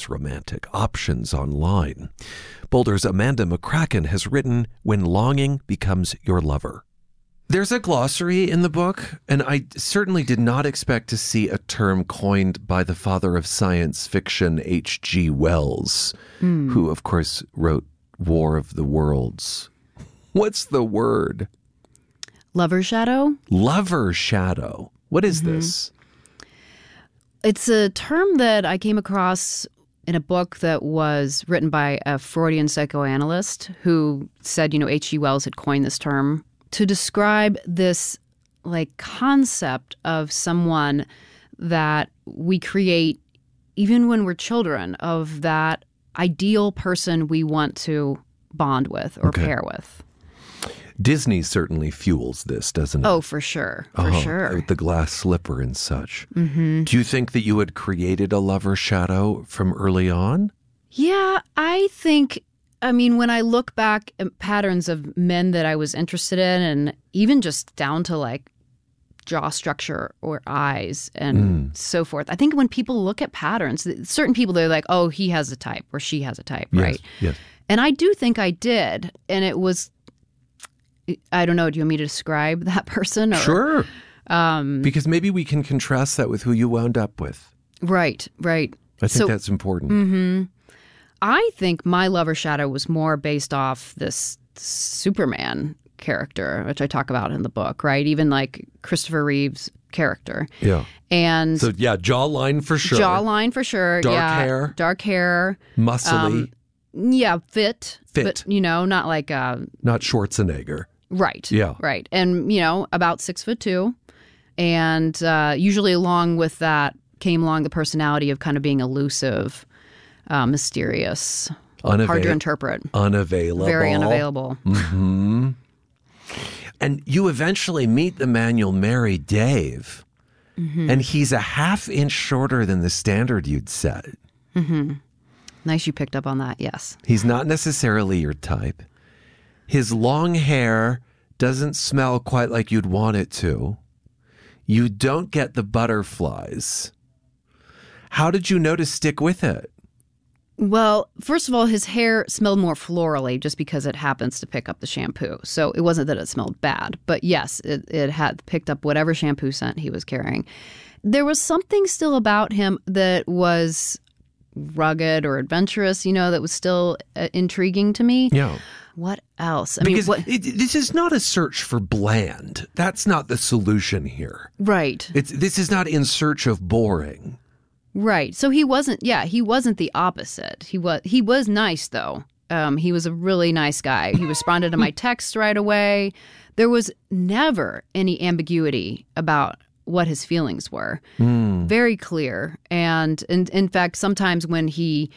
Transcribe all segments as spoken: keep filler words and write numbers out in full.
endless romantic options online. Boulder's Amanda McCracken has written When Longing Becomes Your Lover. There's a glossary in the book, and I certainly did not expect to see a term coined by the father of science fiction, H G Wells, mm. who, of course, wrote War of the Worlds. What's the word? Lover shadow? Lover shadow. What is mm-hmm. this? It's a term that I came across in a book that was written by a Freudian psychoanalyst who said, you know, H G Wells had coined this term to describe this like concept of someone that we create even when we're children, of that ideal person we want to bond with or okay. pair with. Disney certainly fuels this, doesn't it? Oh, for sure. For uh-huh. sure. The glass slipper and such. Mm-hmm. Do you think that you had created a lover shadow from early on? Yeah, I think, I mean, when I look back at patterns of men that I was interested in, and even just down to like jaw structure or eyes and mm. so forth, I think when people look at patterns, certain people, they're like, oh, he has a type or she has a type, yes, right? Yes. And I do think I did. And it was, I don't know, do you want me to describe that person? Or, sure. Um, because maybe we can contrast that with who you wound up with. Right, right. I think so, that's important. Mm-hmm. I think my lover shadow was more based off this Superman character, which I talk about in the book, right? Even like Christopher Reeve's character. Yeah. And so, yeah, jawline for sure. Jawline for sure. Dark yeah. hair. Dark hair. Muscly. Um, yeah, fit. Fit. But, you know, not like... Uh, not Schwarzenegger. Right. Yeah. Right. And, you know, about six foot two. And uh, usually along with that came along the personality of kind of being elusive, uh, mysterious, Unava- hard to interpret. Unavailable. Very unavailable. Mm-hmm. And you eventually meet the man you'll marry, Dave. Mm-hmm. And he's a half inch shorter than the standard you'd set. Mm-hmm. Nice you picked up on that, yes. He's not necessarily your type. His long hair doesn't smell quite like you'd want it to. You don't get the butterflies. How did you know to stick with it? Well, first of all, his hair smelled more florally just because it happens to pick up the shampoo. So it wasn't that it smelled bad. But yes, it, it had picked up whatever shampoo scent he was carrying. There was something still about him that was rugged or adventurous, you know, that was still uh, intriguing to me. Yeah. What else? I because mean, what, it, this is not a search for bland. That's not the solution here. Right. It's this is not in search of boring. Right. So he wasn't. Yeah, he wasn't the opposite. He was. He was nice though. Um, he was a really nice guy. He responded to my text right away. There was never any ambiguity about what his feelings were. Mm. Very clear. And, and in fact, sometimes when he.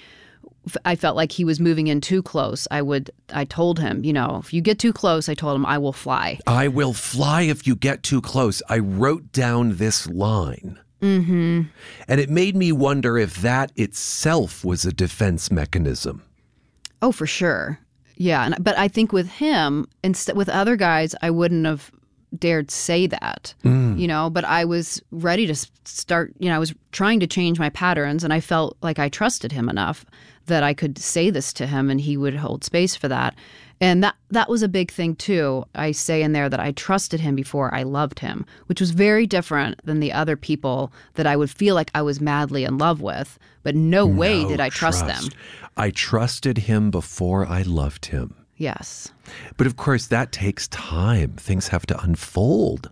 I felt like he was moving in too close. I would, I told him, you know, if you get too close, I told him, I will fly. I will fly if you get too close. I wrote down this line. Mm-hmm. And it made me wonder if that itself was a defense mechanism. Oh, for sure. Yeah. And, but I think with him, instead with other guys, I wouldn't have dared say that, mm. you know, but I was ready to start, you know, I was trying to change my patterns, and I felt like I trusted him enough that I could say this to him and he would hold space for that. And that that was a big thing, too. I say in there that I trusted him before I loved him, which was very different than the other people that I would feel like I was madly in love with. But no way no did I trust, trust them. I trusted him before I loved him. Yes. But of course, that takes time. Things have to unfold.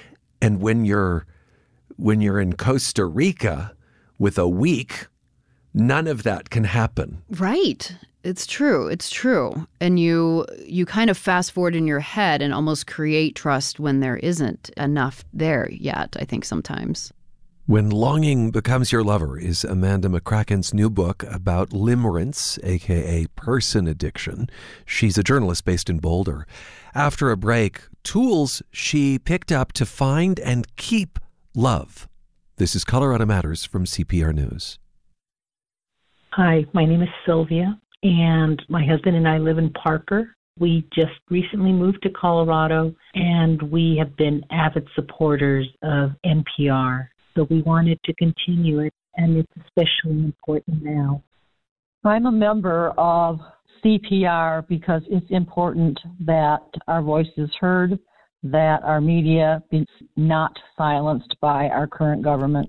And when you're when you're in Costa Rica with a week, none of that can happen. Right. It's true. It's true. And you you kind of fast forward in your head and almost create trust when there isn't enough there yet, I think sometimes. When Longing Becomes Your Lover is Amanda McCracken's new book about limerence, a k a person addiction. She's a journalist based in Boulder. After a break, tools she picked up to find and keep love. This is Colorado Matters from C P R News. Hi, my name is Sylvia, and my husband and I live in Parker. We just recently moved to Colorado, and we have been avid supporters of N P R. So we wanted to continue it, and it's especially important now. I'm a member of C P R because it's important that our voice is heard, that our media be not silenced by our current government.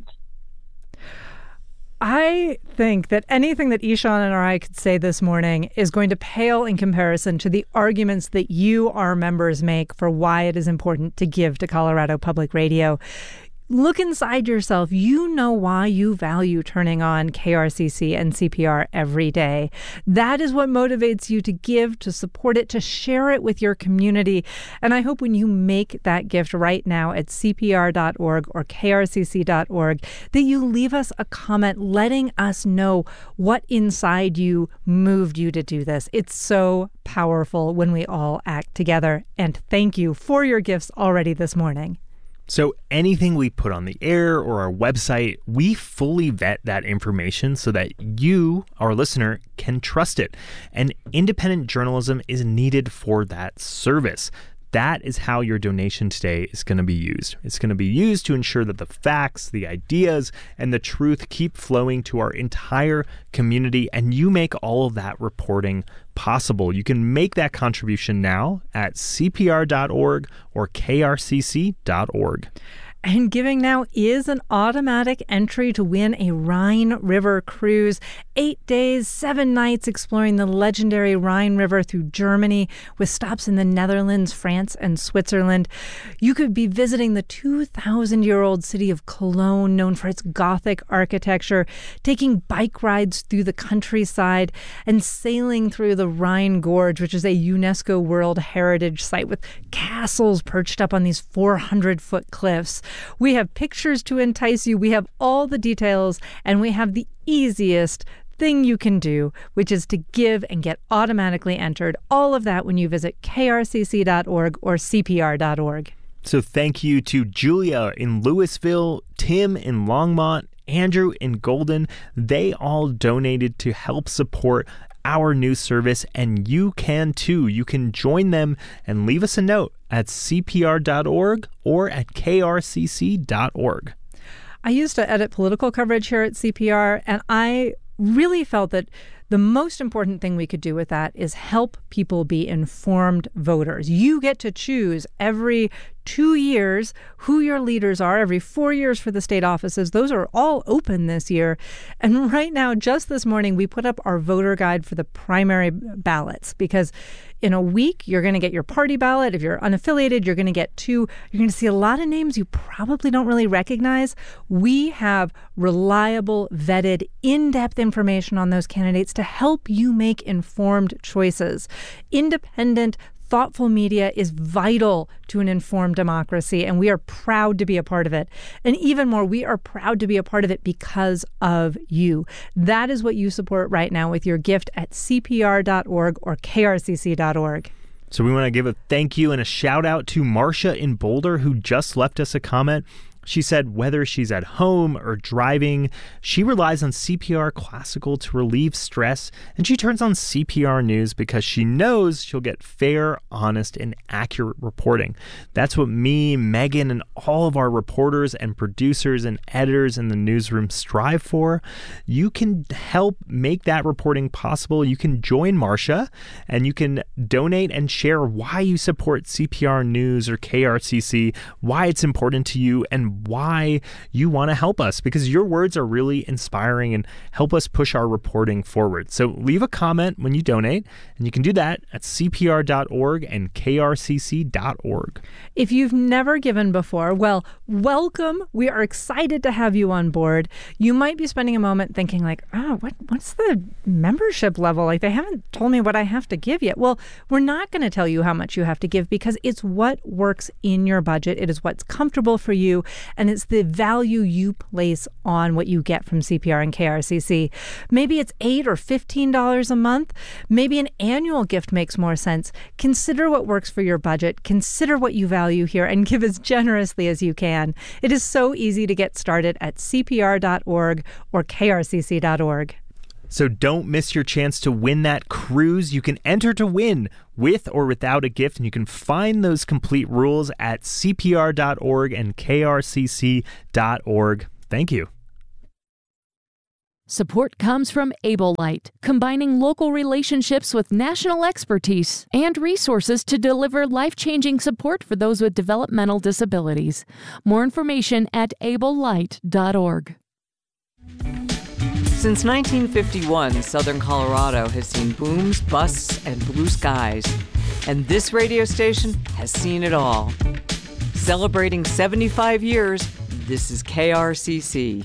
I think that anything that Ishan and I could say this morning is going to pale in comparison to the arguments that you, our members, make for why it is important to give to Colorado Public Radio. Look inside yourself. You know why you value turning on K R C C and C P R every day. That is what motivates you to give, to support it, to share it with your community. And I hope when you make that gift right now at C P R dot org or K R C C dot org, that you leave us a comment letting us know what inside you moved you to do this. It's so powerful when we all act together. And thank you for your gifts already this morning. So anything we put on the air or our website, we fully vet that information so that you, our listener, can trust it. And independent journalism is needed for that service. That is how your donation today is going to be used. It's going to be used to ensure that the facts, the ideas, and the truth keep flowing to our entire community, and you make all of that reporting possible. You can make that contribution now at C P R dot org or K R C C dot org. And giving now is an automatic entry to win a Rhine River cruise. Eight days, seven nights exploring the legendary Rhine River through Germany with stops in the Netherlands, France, and Switzerland. You could be visiting the two thousand year old city of Cologne, known for its Gothic architecture, taking bike rides through the countryside, and sailing through the Rhine Gorge, which is a UNESCO World Heritage Site with castles perched up on these four hundred foot cliffs. We have pictures to entice you. We have all the details, and we have the easiest thing you can do, which is to give and get automatically entered. All of that when you visit K R C C dot org or C P R dot org. So thank you to Julia in Louisville, Tim in Longmont, Andrew in Golden. They all donated to help support our news service, and you can too. You can join them and leave us a note at C P R dot org or at K R C C dot org. I used to edit political coverage here at C P R, and I really felt that the most important thing we could do with that is help people be informed voters. You get to choose every two years who your leaders are, every four years for the state offices. Those are all open this year. And right now, just this morning, we put up our voter guide for the primary ballots, because in a week, you're going to get your party ballot. If you're unaffiliated, you're going to get two. You're going to see a lot of names you probably don't really recognize. We have reliable, vetted, in-depth information on those candidates to help you make informed choices. Independent, thoughtful media is vital to an informed democracy, and we are proud to be a part of it. And even more, we are proud to be a part of it because of you. That is what you support right now with your gift at C P R dot org or K R C C dot org. So we want to give a thank you and a shout out to Marcia in Boulder, who just left us a comment. She said whether she's at home or driving, she relies on C P R Classical to relieve stress, and she turns on C P R News because she knows she'll get fair, honest, and accurate reporting. That's what me, Megan, and all of our reporters and producers and editors in the newsroom strive for. You can help make that reporting possible. You can join Marcia, and you can donate and share why you support C P R News or K R C C, why it's important to you, and why you want to help us, because your words are really inspiring and help us push our reporting forward. So leave a comment when you donate, and you can do that at C P R dot org and K R C C dot org. If you've never given before, well, welcome. We are excited to have you on board. You might be spending a moment thinking like, oh, what, what's the membership level? Like, they haven't told me what I have to give yet. Well, we're not going to tell you how much you have to give, because it's what works in your budget. It is what's comfortable for you. And it's the value you place on what you get from C P R and K R C C. Maybe it's eight dollars or fifteen dollars a month. Maybe an annual gift makes more sense. Consider what works for your budget. Consider what you value here and give as generously as you can. It is so easy to get started at C P R dot org or K R C C dot org. So don't miss your chance to win that cruise. You can enter to win with or without a gift, and you can find those complete rules at C P R dot org and K R C C dot org. Thank you. Support comes from AbleLight, combining local relationships with national expertise and resources to deliver life-changing support for those with developmental disabilities. More information at able light dot org. Since nineteen fifty-one, Southern Colorado has seen booms, busts, and blue skies. And this radio station has seen it all. Celebrating seventy-five years, this is K R C C.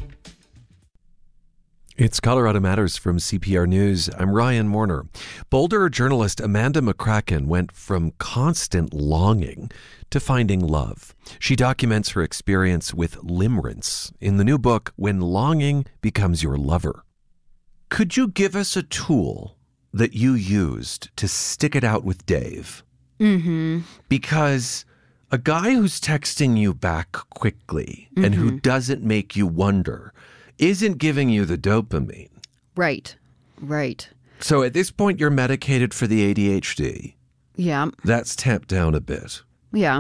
It's Colorado Matters from C P R News. I'm Ryan Warner. Boulder journalist Amanda McCracken went from constant longing to finding love. She documents her experience with limerence in the new book, When Longing Becomes Your Lover. Could you give us a tool that you used to stick it out with Dave? Mm-hmm. Because a guy who's texting you back quickly mm-hmm. and who doesn't make you wonder isn't giving you the dopamine. Right, right. So at this point, you're medicated for the A D H D. Yeah. That's tamped down a bit. Yeah.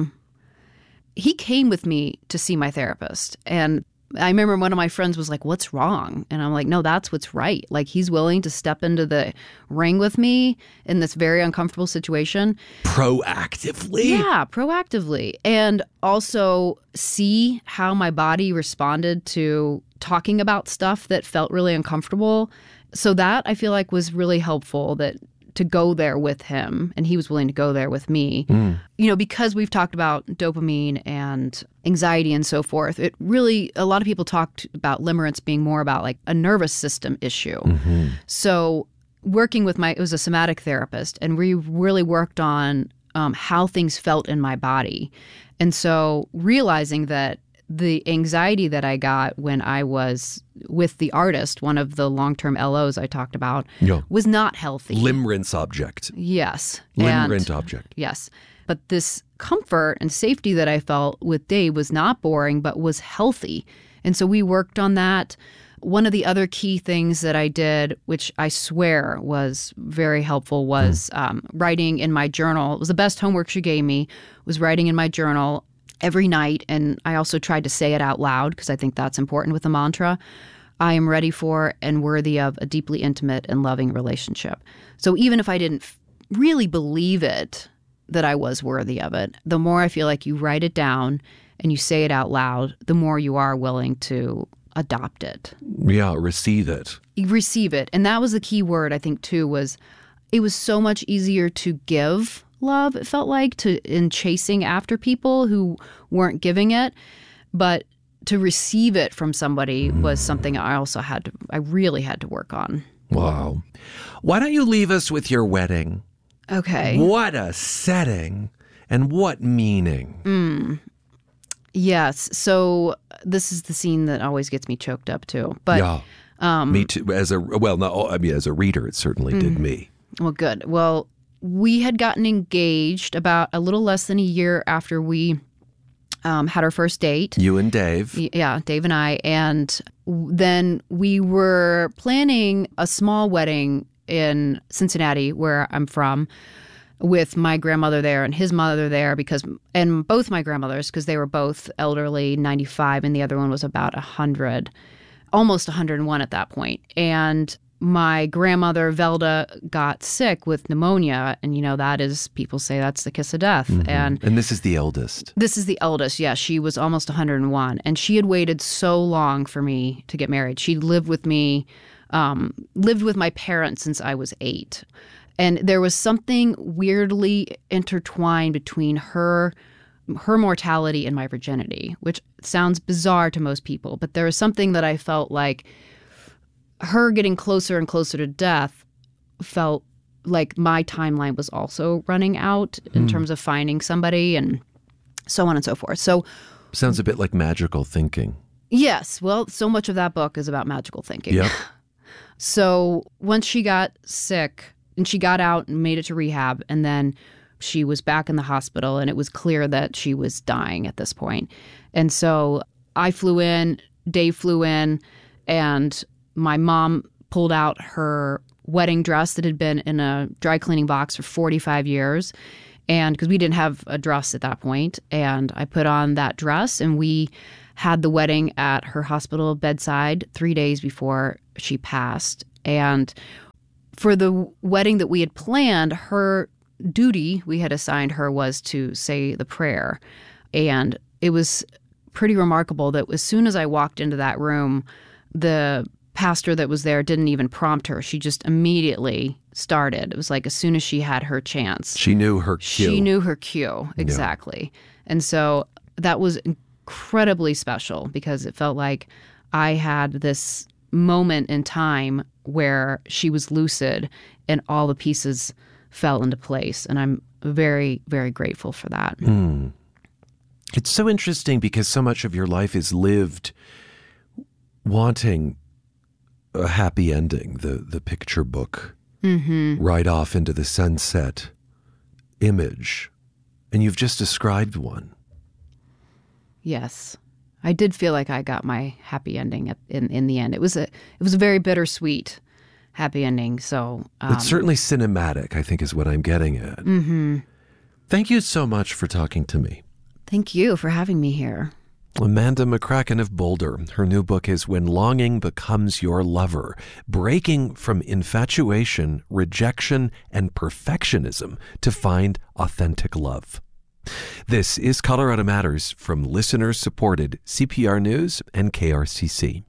He came with me to see my therapist. And I remember one of my friends was like, what's wrong? And I'm like, no, that's what's right. Like, he's willing to step into the ring with me in this very uncomfortable situation. Proactively? Yeah, proactively. And also see how my body responded to talking about stuff that felt really uncomfortable. So that I feel like was really helpful, that to go there with him, and he was willing to go there with me. Mm. You know, because we've talked about dopamine and anxiety and so forth, it really, a lot of people talked about limerence being more about like a nervous system issue. Mm-hmm. So working with my, it was a somatic therapist, and we really worked on um, how things felt in my body. And so realizing that the anxiety that I got when I was with the artist, one of the long-term L Os I talked about, yeah. was not healthy. Limerence object. Yes. Limerent object. Yes. But this comfort and safety that I felt with Dave was not boring, but was healthy. And so we worked on that. One of the other key things that I did, which I swear was very helpful, was mm. um, writing in my journal. It was the best homework she gave me, was writing in my journal every night. And I also tried to say it out loud because I think that's important with a mantra. I am ready for and worthy of a deeply intimate and loving relationship. So even if I didn't f- really believe it, that I was worthy of it, the more I feel like you write it down and you say it out loud, the more you are willing to adopt it. Yeah, receive it. You receive it. And that was the key word, I think, too, was it was so much easier to give love, it felt like, to in chasing after people who weren't giving it. But to receive it from somebody mm. was something I also had to, I really had to work on. Wow. Why don't you leave us with your wedding? Okay. What a setting and what meaning. Mm. Yes. So this is the scene that always gets me choked up too. But yeah. Um, me too. As a, well, no, I mean, as a reader, it certainly mm. did me. Well, good. Well, we had gotten engaged about a little less than a year after we um, had our first date. You and Dave. Yeah, Dave and I. And then we were planning a small wedding in Cincinnati, where I'm from, with my grandmother there and his mother there, because, and both my grandmothers, because they were both elderly, ninety-five, and the other one was about one hundred, almost one hundred one at that point. And my grandmother, Velda, got sick with pneumonia. And, you know, that is, people say that's the kiss of death. Mm-hmm. And and this is the eldest. This is the eldest, yeah. She was almost one hundred one. And she had waited so long for me to get married. She lived with me, um, lived with my parents since I was eight. And there was something weirdly intertwined between her her mortality and my virginity, which sounds bizarre to most people. But there was something that I felt like her getting closer and closer to death felt like my timeline was also running out in mm. terms of finding somebody and so on and so forth. So sounds a bit like magical thinking. Yes. Well, so much of that book is about magical thinking. Yep. So once she got sick and she got out and made it to rehab, and then she was back in the hospital, and it was clear that she was dying at this point. And so I flew in, Dave flew in, and my mom pulled out her wedding dress that had been in a dry cleaning box for forty-five years. And because we didn't have a dress at that point, and I put on that dress, and we had the wedding at her hospital bedside three days before she passed. And for the wedding that we had planned, her duty we had assigned her was to say the prayer. And it was pretty remarkable that as soon as I walked into that room, the pastor that was there didn't even prompt her. She just immediately started. It was like as soon as she had her chance. She knew her cue. She knew her cue, exactly. Yeah. And so that was incredibly special because it felt like I had this moment in time where she was lucid and all the pieces fell into place. And I'm very, very grateful for that. Mm. It's so interesting because so much of your life is lived wanting a happy ending, the, the picture book, mm-hmm. right off into the sunset image. And you've just described one. Yes. I did feel like I got my happy ending at, in, in the end. It was a it was a very bittersweet happy ending. So um, it's certainly cinematic, I think is what I'm getting at. Mm-hmm. Thank you so much for talking to me. Thank you for having me here. Amanda McCracken of Boulder. Her new book is When Longing Becomes Your Lover, breaking from infatuation, rejection, and perfectionism to find authentic love. This is Colorado Matters from listener-supported C P R News and K R C C.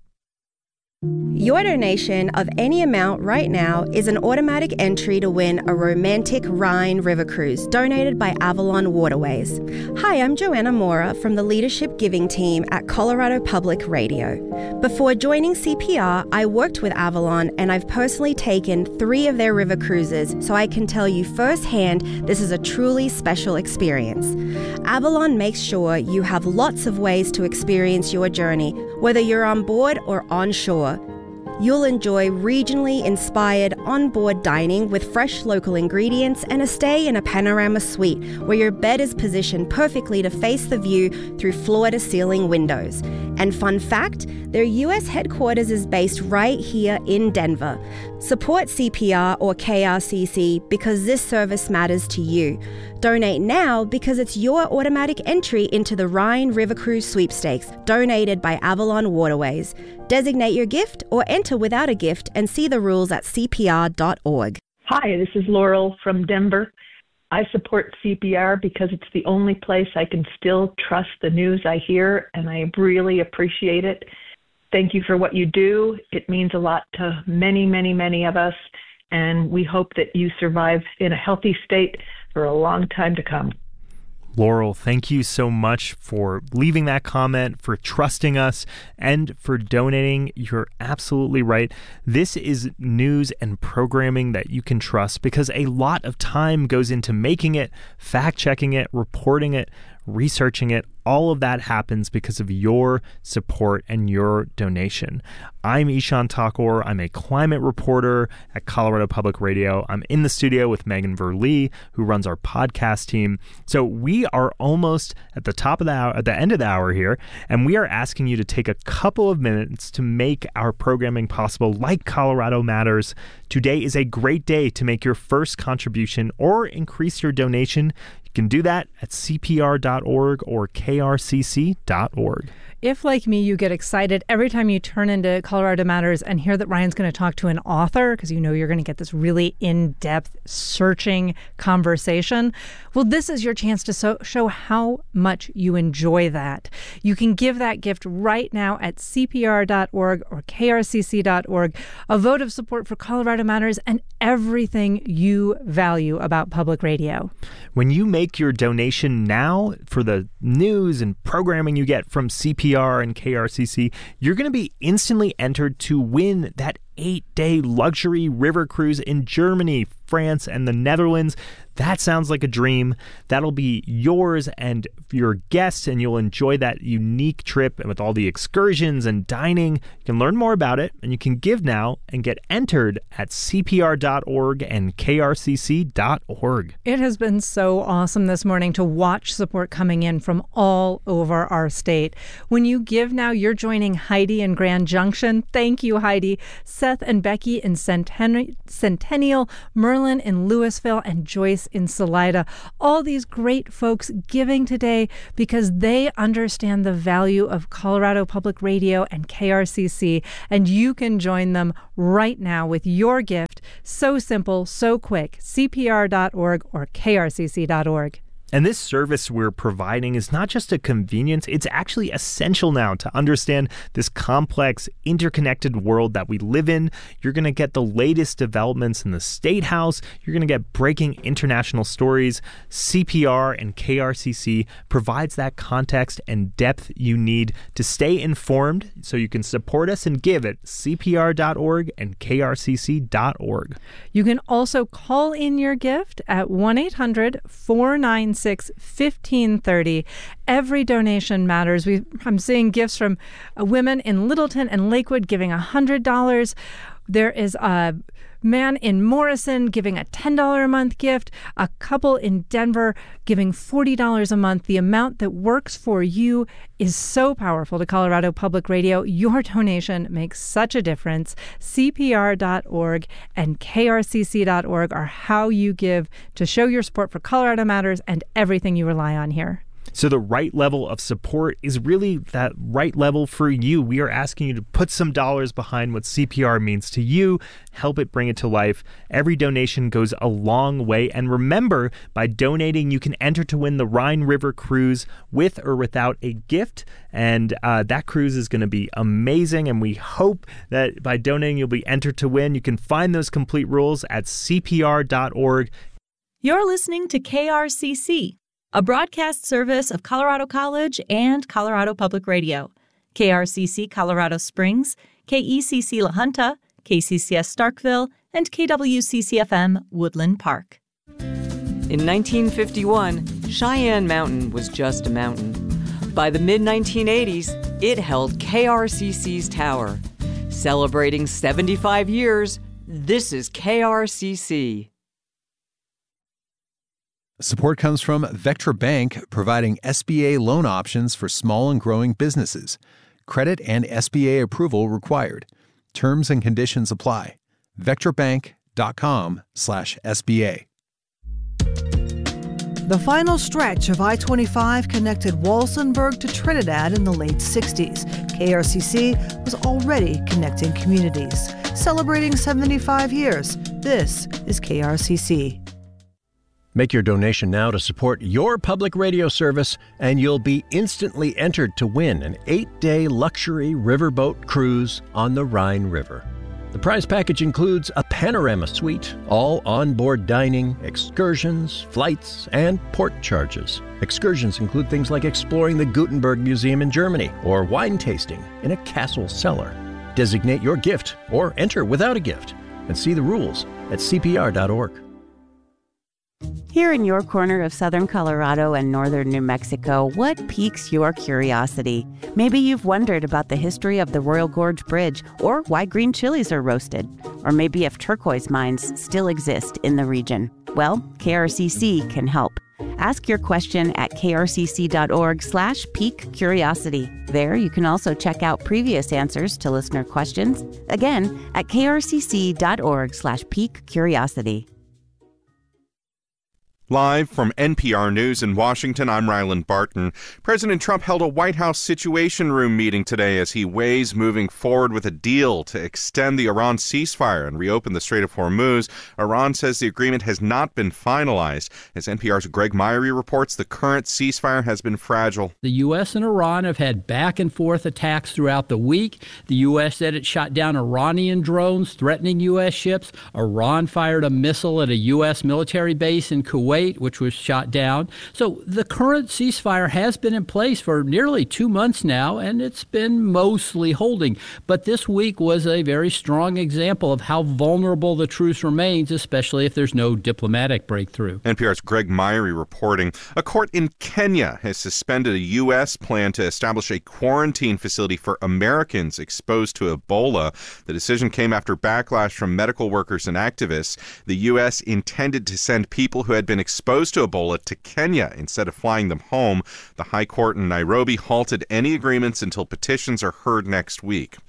Your donation of any amount right now is an automatic entry to win a romantic Rhine river cruise donated by Avalon Waterways. Hi, I'm Joanna Mora from the Leadership Giving team at Colorado Public Radio. Before joining C P R, I worked with Avalon and I've personally taken three of their river cruises, so I can tell you firsthand this is a truly special experience. Avalon makes sure you have lots of ways to experience your journey, whether you're on board or on shore. You'll enjoy regionally inspired onboard dining with fresh local ingredients and a stay in a panorama suite where your bed is positioned perfectly to face the view through floor-to-ceiling windows. And fun fact, their U S headquarters is based right here in Denver. Support C P R or K R C C because this service matters to you. Donate now because it's your automatic entry into the Rhine River Cruise Sweepstakes, donated by Avalon Waterways. Designate your gift or enter without a gift and see the rules at C P R dot org. Hi, this is Laurel from Denver. I support C P R because it's the only place I can still trust the news I hear, and I really appreciate it. Thank you for what you do. It means a lot to many, many, many of us, and we hope that you survive in a healthy state for a long time to come. Laurel, thank you so much for leaving that comment, for trusting us, and for donating. You're absolutely right. This is news and programming that you can trust because a lot of time goes into making it, fact-checking it, reporting it, researching it. All of that happens because of your support and your donation. I'm Ishan Thakur. I'm a climate reporter at Colorado Public Radio. I'm in the studio with Megan Verlee, who runs our podcast team. So we are almost at the top of the hour, at the end of the hour here, and we are asking you to take a couple of minutes to make our programming possible, like Colorado Matters. Today is a great day to make your first contribution or increase your donation. You can do that at C P R dot org or K R C C dot org. If, like me, you get excited every time you turn into Colorado Matters and hear that Ryan's going to talk to an author, because you know you're going to get this really in-depth, searching conversation, well, this is your chance to so- show how much you enjoy that. You can give that gift right now at C P R dot org or K R C C dot org, a vote of support for Colorado Matters and everything you value about public radio. When you make your donation now for the news and programming you get from C P R and K R C C, you're going to be instantly entered to win that eight-day luxury river cruise in Germany, France, and the Netherlands. That sounds like a dream. That'll be yours and your guests, and you'll enjoy that unique trip and with all the excursions and dining. You can learn more about it, and you can give now and get entered at C P R dot org and K R C C dot org. It has been so awesome this morning to watch support coming in from all over our state. When you give now, you're joining Heidi in Grand Junction. Thank you, Heidi. Seth and Becky in Centen- Centennial, Merlin in Louisville, and Joyce in Salida. All these great folks giving today because they understand the value of Colorado Public Radio and K R C C, and you can join them right now with your gift. So simple, so quick. C P R dot org or K R C C dot org. And this service we're providing is not just a convenience, it's actually essential now to understand this complex, interconnected world that we live in. You're going to get the latest developments in the State House. You're going to get breaking international stories. C P R and K R C C provides that context and depth you need to stay informed, so you can support us and give at C P R dot org and K R C C dot org. You can also call in your gift at one eight hundred four nine six fifteen thirty. Every donation matters. We, I'm seeing gifts from uh, women in Littleton and Lakewood giving one hundred dollars. There is a man in Morrison giving a ten dollars a month gift, a couple in Denver giving forty dollars a month. The amount that works for you is so powerful to Colorado Public Radio. Your donation makes such a difference. C P R dot org and K R C C dot org are how you give to show your support for Colorado Matters and everything you rely on here. So the right level of support is really that right level for you. We are asking you to put some dollars behind what C P R means to you, help it bring it to life. Every donation goes a long way. And remember, by donating, you can enter to win the Rhine River Cruise with or without a gift. And uh, that cruise is going to be amazing. And we hope that by donating, you'll be entered to win. You can find those complete rules at C P R dot org. You're listening to K R C C, a broadcast service of Colorado College and Colorado Public Radio. K R C C Colorado Springs, K E C C La Junta, K C C S Starkville, and K W C C F M Woodland Park. In nineteen fifty-one, Cheyenne Mountain was just a mountain. By the mid nineteen eighties, it held K R C C's tower. Celebrating seventy-five years, this is K R C C. Support comes from Vectra Bank, providing S B A loan options for small and growing businesses. Credit and S B A approval required. Terms and conditions apply. vectrabank.com slash SBA. The final stretch of I twenty-five connected Walsenburg to Trinidad in the late sixties. K R C C was already connecting communities. Celebrating seventy-five years, this is K R C C. Make your donation now to support your public radio service, and you'll be instantly entered to win an eight-day luxury riverboat cruise on the Rhine River. The prize package includes a panorama suite, all onboard dining, excursions, flights, and port charges. Excursions include things like exploring the Gutenberg Museum in Germany or wine tasting in a castle cellar. Designate your gift or enter without a gift and see the rules at C P R dot org. Here in your corner of southern Colorado and northern New Mexico, what piques your curiosity? Maybe you've wondered about the history of the Royal Gorge Bridge, or why green chilies are roasted, or maybe if turquoise mines still exist in the region. Well, K R C C can help. Ask your question at krcc.org slash pique curiosity. There, you can also check out previous answers to listener questions. Again, at krcc.org slash pique curiosity. Live from N P R News in Washington, I'm Ryland Barton. President Trump held a White House Situation Room meeting today as he weighs moving forward with a deal to extend the Iran ceasefire and reopen the Strait of Hormuz. Iran says the agreement has not been finalized. As N P R's Greg Myrie reports, the current ceasefire has been fragile. The U S and Iran have had back and forth attacks throughout the week. The U S said it shot down Iranian drones threatening U S ships. Iran fired a missile at a U S military base in Kuwait, which was shot down. So the current ceasefire has been in place for nearly two months now, and it's been mostly holding. But this week was a very strong example of how vulnerable the truce remains, especially if there's no diplomatic breakthrough. N P R's Greg Myrie reporting. A court in Kenya has suspended a U S plan to establish a quarantine facility for Americans exposed to Ebola. The decision came after backlash from medical workers and activists. The U S intended to send people who had been exposed to Ebola to Kenya instead of flying them home. The High Court in Nairobi halted any agreements until petitions are heard next week.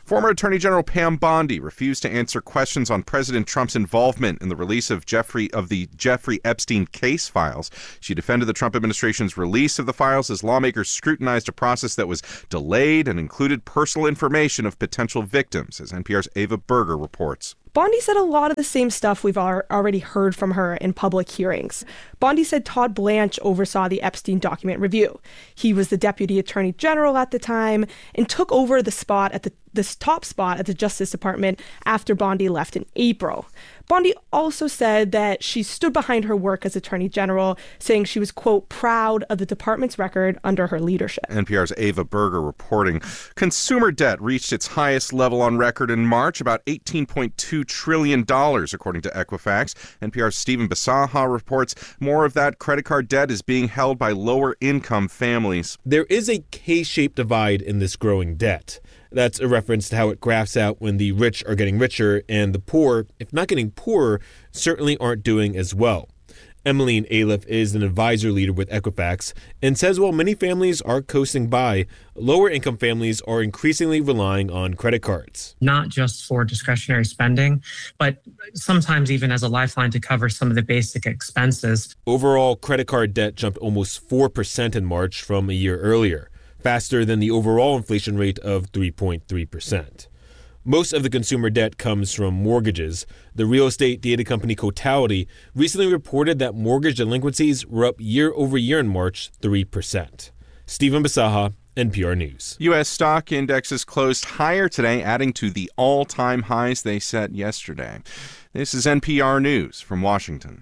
Former Attorney General Pam Bondi refused to answer questions on President Trump's involvement in the release of Jeffrey of the Jeffrey Epstein case files. She defended the Trump administration's release of the files as lawmakers scrutinized a process that was delayed and included personal information of potential victims, as N P R's Ava Berger reports. Bondi said a lot of the same stuff we've already heard from her in public hearings. Bondi said Todd Blanche oversaw the Epstein document review. He was the Deputy Attorney General at the time and took over the spot at the this top spot at the Justice Department after Bondi left in April. Bondi also said that she stood behind her work as Attorney General, saying she was, quote, proud of the department's record under her leadership. N P R's Ava Berger reporting. Consumer debt reached its highest level on record in March, about eighteen point two trillion dollars, according to Equifax. N P R's Stephen Basaha reports more of that credit card debt is being held by lower-income families. There is a K-shaped divide in this growing debt. That's a reference to how it graphs out when the rich are getting richer and the poor, if not getting poorer, certainly aren't doing as well. Emmeline Aliff is an advisor leader with Equifax and says while many families are coasting by, lower income families are increasingly relying on credit cards. Not just for discretionary spending, but sometimes even as a lifeline to cover some of the basic expenses. Overall, credit card debt jumped almost four percent in March from a year earlier, faster than the overall inflation rate of three point three percent. Most of the consumer debt comes from mortgages. The real estate data company Cotality recently reported that mortgage delinquencies were up year over year in March, three percent. Stephen Basaha, N P R News. U S stock indexes closed higher today, adding to the all-time highs they set yesterday. This is N P R News from Washington.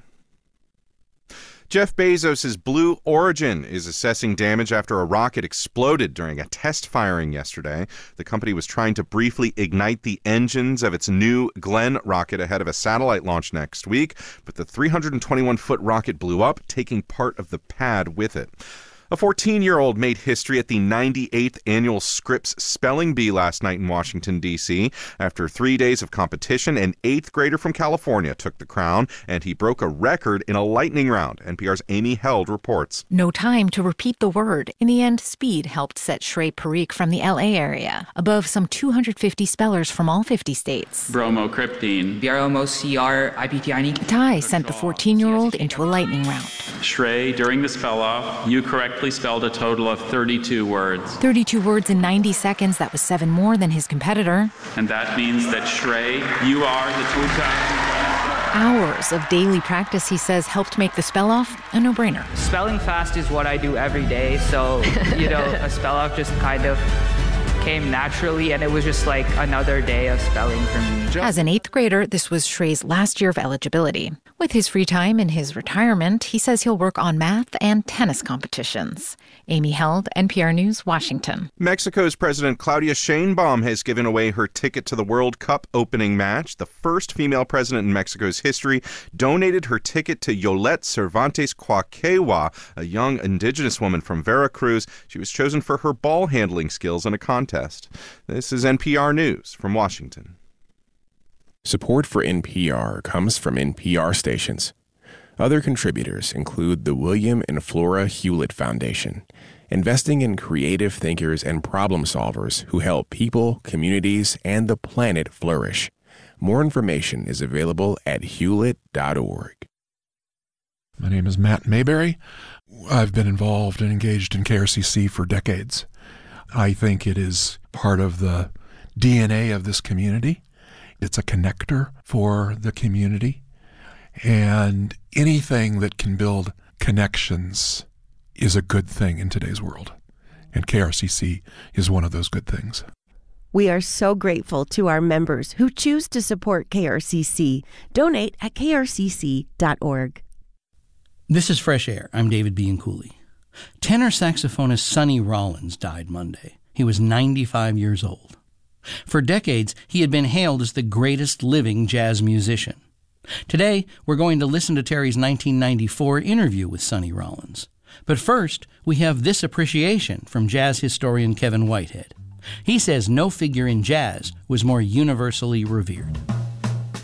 Jeff Bezos' Blue Origin is assessing damage after a rocket exploded during a test firing yesterday. The company was trying to briefly ignite the engines of its New Glenn rocket ahead of a satellite launch next week, but the three hundred twenty-one foot rocket blew up, taking part of the pad with it. A fourteen-year-old made history at the ninety-eighth Annual Scripps Spelling Bee last night in Washington, D C After three days of competition, an eighth grader from California took the crown, and he broke a record in a lightning round. N P R's Amy Held reports. No time to repeat the word. In the end, speed helped set Shrey Parikh from the L A area above some two hundred fifty spellers from all fifty states. Bromocriptine. B R O M O C R I P T I N E. A tie sent the fourteen-year-old into a lightning round. Shrey, during the spell-off, you correctly spelled a total of thirty-two words. thirty-two words in ninety seconds. That was seven more than his competitor. And that means that Shrey, you are the two-time. Hours of daily practice, he says, helped make the spell-off a no-brainer. Spelling fast is what I do every day, so, you know, a spell-off just kind of came naturally, and it was just like another day of spelling for me. As an eighth grader, this was Shrey's last year of eligibility. With his free time in his retirement, he says he'll work on math and tennis competitions. Amy Held, N P R News, Washington. Mexico's President Claudia Sheinbaum has given away her ticket to the World Cup opening match. The first female president in Mexico's history donated her ticket to Yolette Cervantes Cuaquewa, a young indigenous woman from Veracruz. She was chosen for her ball handling skills in a contest. This is N P R News from Washington. Support for N P R comes from N P R stations. Other contributors include the William and Flora Hewlett Foundation, investing in creative thinkers and problem solvers who help people, communities, and the planet flourish. More information is available at hewlett dot org. My name is Matt Mayberry. I've been involved and engaged in K R C C for decades. I think it is part of the D N A of this community. It's a connector for the community. And anything that can build connections is a good thing in today's world. And K R C C is one of those good things. We are so grateful to our members who choose to support K R C C. Donate at k r c c dot org. This is Fresh Air. I'm David Bianculli. Tenor saxophonist Sonny Rollins died Monday. He was ninety-five years old. For decades, he had been hailed as the greatest living jazz musician. Today, we're going to listen to Terry's nineteen ninety-four interview with Sonny Rollins. But first, we have this appreciation from jazz historian Kevin Whitehead. He says no figure in jazz was more universally revered.